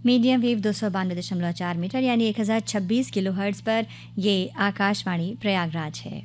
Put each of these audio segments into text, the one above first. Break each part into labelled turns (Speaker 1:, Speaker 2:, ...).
Speaker 1: Medium wave 292.4 metre यानी 1026 kilohertz पर ये आकाशवाणी प्रयागराज है।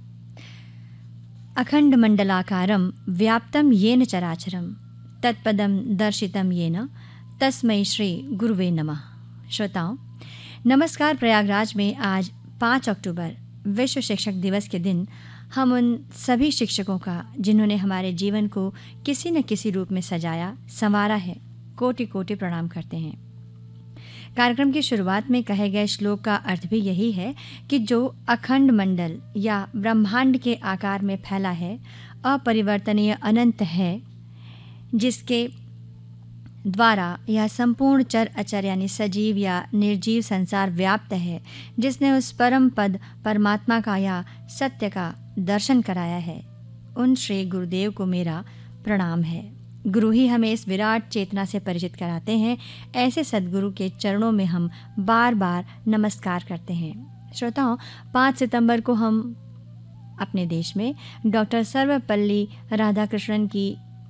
Speaker 1: अखंड मंडलाकारं व्याप्तं येन चराचरं तत्पदं दर्शितं येन तस्मै श्री गुरुवे नमः। श्रोताओं नमस्कार। प्रयागराज में आज 5 अक्टूबर विश्व शिक्षक दिवस के दिन हम उन सभी शिक्षकों का जिन्होंने हमारे जीवन को किसी न किसी रूप में सजाया संवारा है, कोटि कोटि प्रणाम करते हैं। कार्यक्रम की शुरुआत में कहे गए श्लोक का अर्थ भी यही है कि जो अखंड मंडल या ब्रह्मांड के आकार में फैला है, अपरिवर्तनीय अनंत है, जिसके द्वारा यह संपूर्ण चर अचर यानी सजीव या निर्जीव संसार व्याप्त है, जिसने उस परम पद परमात्मा का या सत्य का दर्शन कराया है, उन श्री गुरुदेव को मेरा प्रणाम है। गुरु ही हमें इस विराट चेतना से परिचित कराते हैं। ऐसे सद्गुरु के चरणों में हम बार बार नमस्कार करते हैं। श्रोताओं 5 सितंबर को हम अपने देश में डॉक्टर सर्वपल्ली राधाकृष्णन की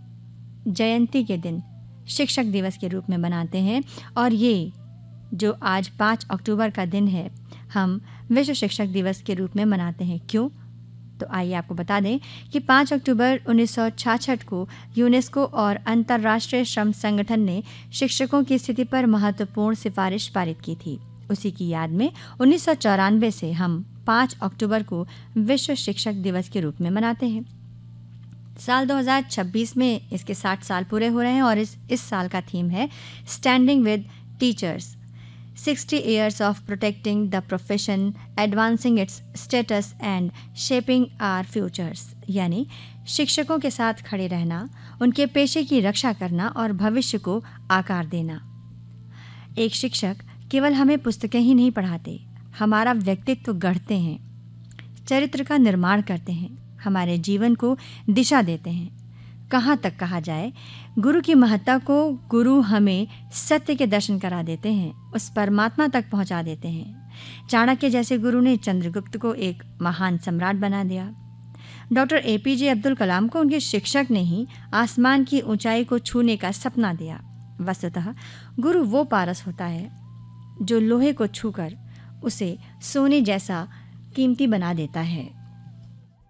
Speaker 1: जयंती के दिन शिक्षक दिवस के रूप में मनाते हैं और ये जो आज 5 अक्टूबर का दिन है हम विश्व शिक्षक दिवस के रूप में मनाते हैं। क्यों? तो आइए आपको बता दें कि 5 अक्टूबर 1966 को यूनेस्को और अंतर्राष्ट्रीय श्रम संगठन ने शिक्षकों की स्थिति पर महत्वपूर्ण सिफारिश पारित की थी। उसी की याद में 1994 से हम 5 अक्टूबर को विश्व शिक्षक दिवस के रूप में मनाते हैं। साल 2026 में इसके 60 साल पूरे हो रहे हैं और इस साल का थीम है standing with teachers 60 years of protecting the profession, advancing its status and shaping our futures। यानी शिक्षकों के साथ खड़े रहना, उनके पेशे की रक्षा करना और भविष्य को आकार देना। एक शिक्षक केवल हमें पुस्तकें ही नहीं पढ़ाते, हमारा व्यक्तित्व गढ़ते हैं, चरित्र का निर्माण करते हैं, हमारे जीवन को दिशा देते हैं। कहाँ तक कहा जाए, गुरु की महत्ता को गुरु हमें सत्य के दर्शन करा देते हैं, उस परमात्मा तक पहुंचा देते हैं। चाणक्य जैसे गुरु ने चंद्रगुप्त को एक महान सम्राट बना दिया। डॉक्टर एपीजे अब्दुल कलाम को उनके शिक्षक ने ही आसमान की ऊंचाई को छूने का सपना दिया। वस्तुतः गुरु वो पारस होता है जो लोहे को छूकर उसे सोने जैसा कीमती बना देता है।